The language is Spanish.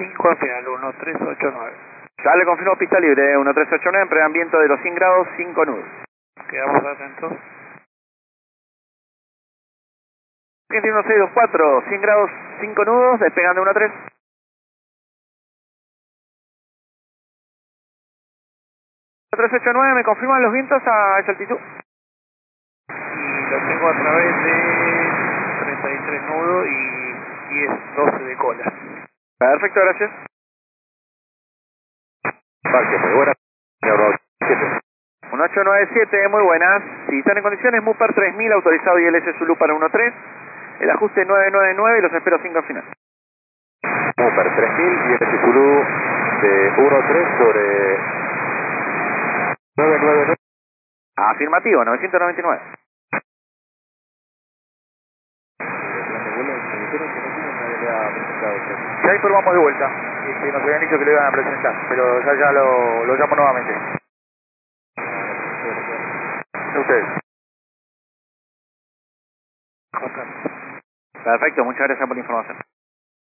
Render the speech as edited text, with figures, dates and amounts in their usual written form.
5 al final, 1389. Ya le confirmo pista libre, 1389 en previamente de los 100 grados, 5 nudos. Quedamos atentos. 1624, 100 grados, 5 nudos, despegando 13. 1389, ¿me confirman los vientos a esa altitud? Y lo tengo a través de 33 nudos y 10, 12 de cola. Perfecto, gracias. Parque, muy buena. 1897, muy buenas. Si están en condiciones, Mupar 3000, autorizado ILS Zulu para 13. El ajuste 999 y los espero 5 al final. Mupar 3000 y el Zulu de 13 sobre 999. Afirmativo, 999. Ya informamos de vuelta. Nos habían dicho que lo iban a presentar, pero ya lo llamo nuevamente. Ustedes. Perfecto, muchas gracias por la información.